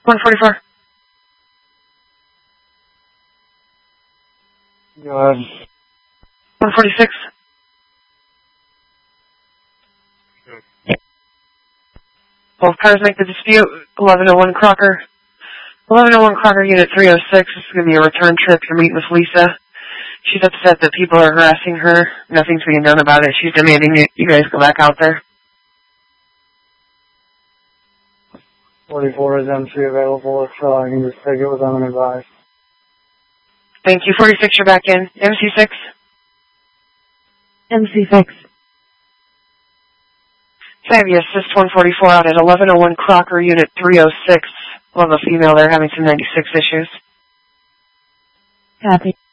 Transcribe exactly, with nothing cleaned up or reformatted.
one forty-four. Go ahead. one forty-six. Both cars make the dispute. eleven oh one Crocker. eleven oh one Crocker, Unit three oh six. This is going to be a return trip to meet with Lisa. She's upset that people are harassing her. Nothing's being done about it. She's demanding that you guys go back out there. forty-four is M C available, so I can just take it with them and advise. Thank you. forty-six, you're back in. M C six. M C six. Savvy assist one forty-four out at eleven oh one Crocker, Unit three oh six. We'll have a female there having some ninety-six issues. Copy.